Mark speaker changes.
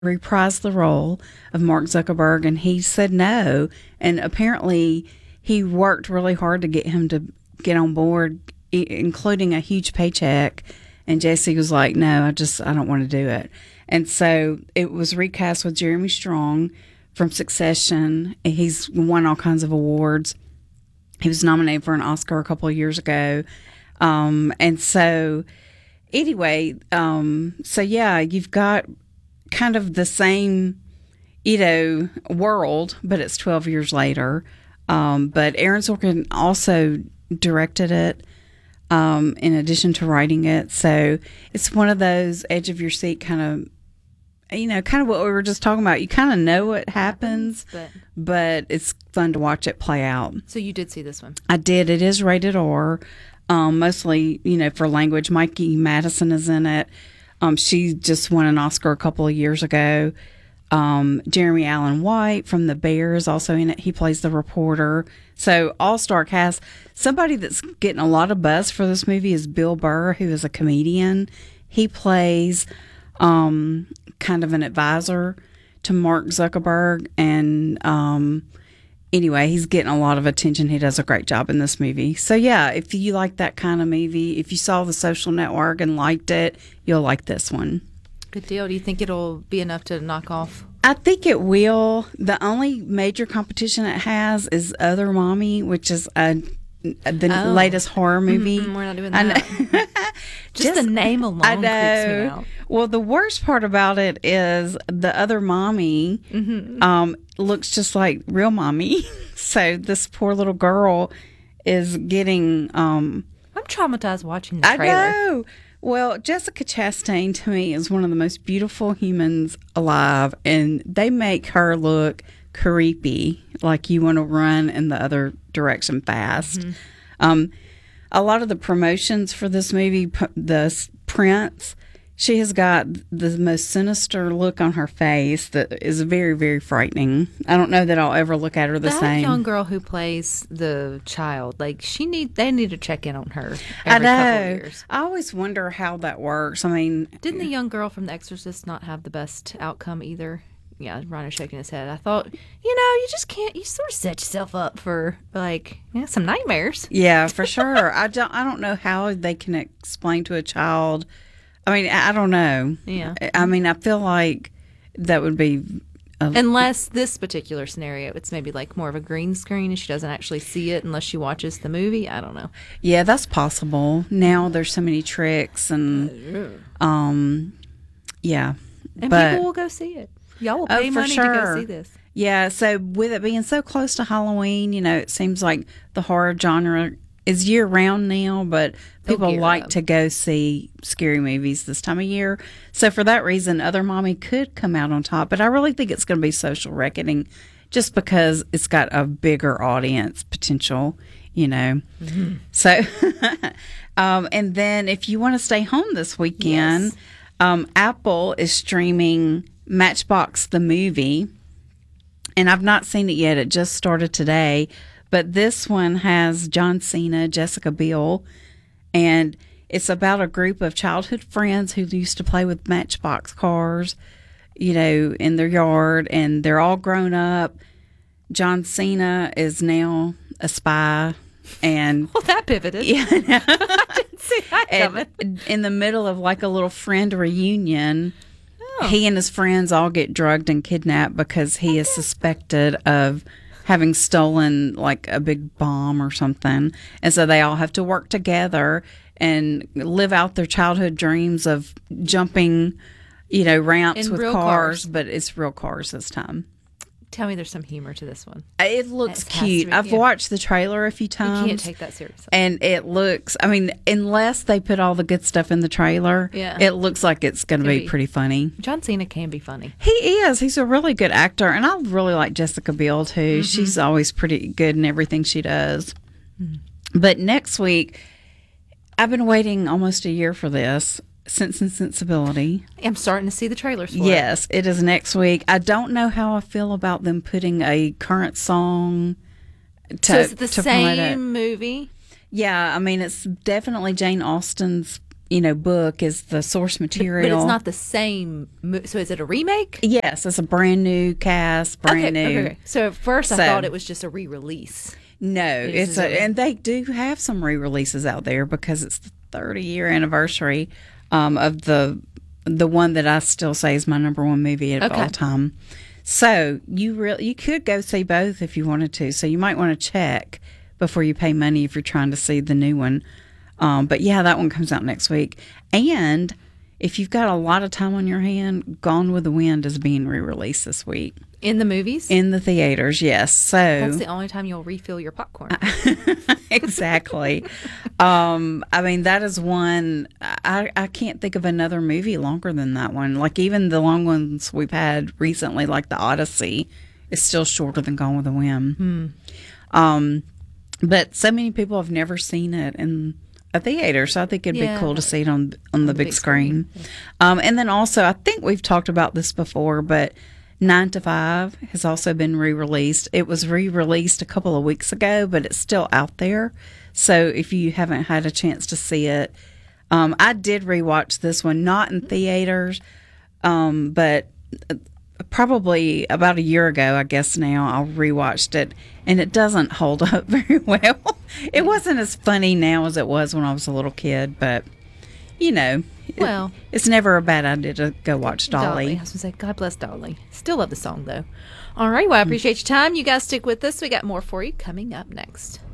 Speaker 1: reprise the role of Mark Zuckerberg, and he said no. And apparently, he worked really hard to get him to get on board, including a huge paycheck. And Jesse was like, "No, I don't want to do it." And so it was recast with Jeremy Strong from Succession. He's won all kinds of awards. He was nominated for an Oscar a couple of years ago. And so anyway, so yeah, you've got kind of the same, world, but it's 12 years later. But Aaron Sorkin also directed it, in addition to writing it. So it's one of those edge of your seat kind of, kind of what we were just talking about. You kind of know what happens, but it's fun to watch it play out.
Speaker 2: So you did see this one?
Speaker 1: I did. It is rated R, mostly, for language. Mikey Madison is in it. She just won an Oscar a couple of years ago. Jeremy Allen White from The Bear is also in it. He plays the reporter. So all-star cast. Somebody that's getting a lot of buzz for this movie is Bill Burr, who is a comedian. He plays kind of an advisor to Mark Zuckerberg. And anyway, he's getting a lot of attention. He does a great job in this movie. So yeah, if you like that kind of movie, if you saw The Social Network and liked it, you'll like this one.
Speaker 2: Good deal. Do you think it'll be enough to knock off?
Speaker 1: I think it will. The only major competition it has is Other Mommy, which is the latest horror movie.
Speaker 2: We're not doing that. Just the name alone creeps me out.
Speaker 1: Well, the worst part about it is the Other Mommy looks just like real mommy. So this poor little girl is getting... I'm
Speaker 2: traumatized watching the trailer.
Speaker 1: I know. Well, Jessica Chastain, to me, is one of the most beautiful humans alive, and they make her look creepy, like you want to run in the other direction fast. A lot of the promotions for this movie, the prints, she has got the most sinister look on her face that is very, very frightening. I don't know that I'll ever look at her the same.
Speaker 2: That young girl who plays the child, like they need to check in on her every couple of years.
Speaker 1: I always wonder how that works. I mean,
Speaker 2: didn't the young girl from The Exorcist not have the best outcome either? Yeah, Ron is shaking his head. I thought, you just can't. You sort of set yourself up for some nightmares.
Speaker 1: Yeah, for sure. I don't know how they can explain to a child. I mean, I don't know.
Speaker 2: Yeah.
Speaker 1: I mean, I feel like that would be...
Speaker 2: Unless this particular scenario, it's maybe like more of a green screen and she doesn't actually see it unless she watches the movie. I don't know.
Speaker 1: Yeah, that's possible. Now there's so many tricks and... yeah.
Speaker 2: And people will go see it. Y'all will pay money to go see this.
Speaker 1: Yeah, so with it being so close to Halloween, it seems like the horror genre is year-round now, but people like to go see scary movies this time of year. So for that reason, Other Mommy could come out on top. But I really think it's going to be Social Reckoning just because it's got a bigger audience potential, So, and then if you want to stay home this weekend, Apple is streaming Matchbox the movie. And I've not seen it yet. It just started today. But this one has John Cena, Jessica Biel, and it's about a group of childhood friends who used to play with Matchbox cars, in their yard, and they're all grown up. John Cena is now a spy, and
Speaker 2: well, that pivoted.
Speaker 1: Yeah,
Speaker 2: I didn't see that coming.
Speaker 1: In the middle of like a little friend reunion, he and his friends all get drugged and kidnapped because he is suspected of having stolen like a big bomb or something. And so they all have to work together and live out their childhood dreams of jumping, ramps with cars, but it's real cars this time.
Speaker 2: Tell me there's some humor to this one.
Speaker 1: It looks cute. I've watched the trailer a few times.
Speaker 2: You can't take that seriously.
Speaker 1: And it looks, unless they put all the good stuff in the trailer, it looks like it's going to be pretty funny.
Speaker 2: John Cena can be funny.
Speaker 1: He is. He's a really good actor. And I really like Jessica Biel, too. She's always pretty good in everything she does. But next week, I've been waiting almost a year for this. Sense and Sensibility.
Speaker 2: I'm starting to see the trailers for it.
Speaker 1: Yes, it is next week. I don't know how I feel about them putting a current song to
Speaker 2: So is it the
Speaker 1: to promote it.
Speaker 2: same movie?
Speaker 1: Yeah, it's definitely Jane Austen's book is the source material.
Speaker 2: But it's not the same. So is it a remake?
Speaker 1: Yes, it's a brand new cast, brand new.
Speaker 2: Okay. So at first I thought it was just a re-release.
Speaker 1: No, and they do have some re-releases out there because it's the 30-year anniversary of the one that I still say is my number one movie of all time. So you could go see both if you wanted to. So you might want to check before you pay money if you're trying to see the new one. But yeah, that one comes out next week. And if you've got a lot of time on your hand, Gone with the Wind is being re-released this week.
Speaker 2: In the movies?
Speaker 1: In the theaters, yes. So
Speaker 2: that's the only time you'll refill your popcorn.
Speaker 1: Exactly. I mean, that is one. I can't think of another movie longer than that one. Like even the long ones we've had recently, like The Odyssey, is still shorter than Gone with the Wind. But so many people have never seen it in a theater, so I think it'd be cool to see it on the big screen. And then also, I think we've talked about this before, but 9 to 5 has also been re-released. It was re-released a couple of weeks ago, but it's still out there. So if you haven't had a chance to see it, I did rewatch this one, not in theaters, but probably about a year ago, I guess now, I rewatched it, and it doesn't hold up very well. It wasn't as funny now as it was when I was a little kid, but, it's never a bad idea to go watch Dolly.
Speaker 2: I was going to say, God bless Dolly. Still love the song, though. All right, well, I appreciate your time. You guys stick with us. We got more for you coming up next.